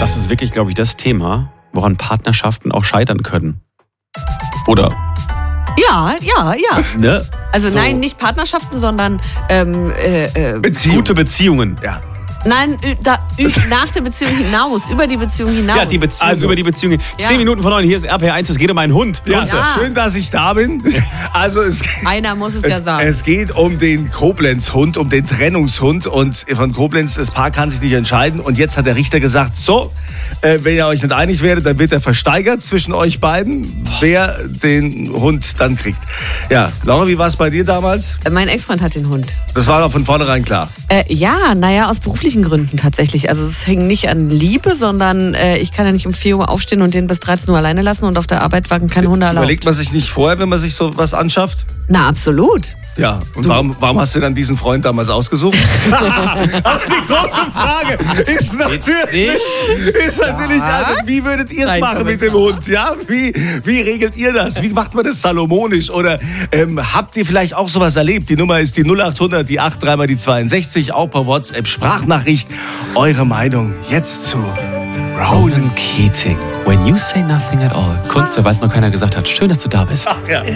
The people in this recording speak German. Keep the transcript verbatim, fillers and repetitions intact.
das ist wirklich, glaube ich, das Thema, woran Partnerschaften auch scheitern können. Oder? Ja, ja, ja. Ne? Also So. nein, nicht Partnerschaften, sondern ähm, äh, äh, Beziehung. Gute Beziehungen. Ja. nein, ü- da, ü- nach der Beziehung hinaus, über die Beziehung hinaus. Ja, die Beziehung, Also- über die Beziehung. Ja. Zehn Minuten von neun, hier ist R P eins, es geht um einen Hund. Ja, Kunze. Ja. schön, dass ich da bin. Also es, Einer muss es, ja es, sagen. es geht um den Koblenz-Hund, um den Trennungshund. Und von Koblenz, das Paar kann sich nicht entscheiden. Und jetzt hat der Richter gesagt, so, äh, wenn ihr euch nicht einig werdet, dann wird er versteigert zwischen euch beiden, wer den Hund dann kriegt. Ja, Laura, wie war es bei dir damals? Mein Ex-Freund hat den Hund. Das war doch von vornherein klar. Äh, ja, naja, aus beruflichen Gründen tatsächlich. Also es hängt nicht an Liebe, sondern äh, ich kann ja nicht um vier Uhr aufstehen und den bis dreizehn Uhr alleine lassen und auf der Arbeit waren keine Hunde erlaubt. Überlegt man sich nicht vorher, wenn man sich so was anschafft? Na, absolut. Ja, und warum, warum hast du dann diesen Freund damals ausgesucht? Aber die große Frage ist natürlich, ist natürlich also, wie würdet ihr es Dein machen mit dem Kommentar. Hund? Ja, wie, wie regelt ihr das? Wie macht man das salomonisch? Oder ähm, habt ihr vielleicht auch sowas erlebt? Die Nummer ist die null acht hundert, die acht drei mal die zweiundsechzig, auch per WhatsApp, Sprachnachricht. Eure Meinung jetzt zu Ronan Keating. When you say nothing at all. Kunze, weil es noch keiner gesagt hat. Schön, dass du da bist. Ach ja.